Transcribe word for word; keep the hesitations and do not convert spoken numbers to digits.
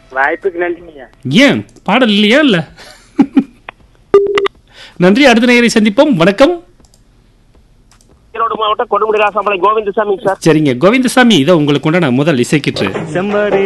வாய்ப்புக்கு நன்றிங்க. ஏன் பாடல் இல்லையா இல்ல? நன்றி. அடுத்த நேயரை சந்திப்போம். வணக்கம். ஈரோடு மாவட்டம் கொடுமுடி ராசாமலை கோவிந்தசாமி சார். சரிங்க கோவிந்தசாமி, இதை உங்களுக்கு உண்டான முதல் இசைக்கிற்று.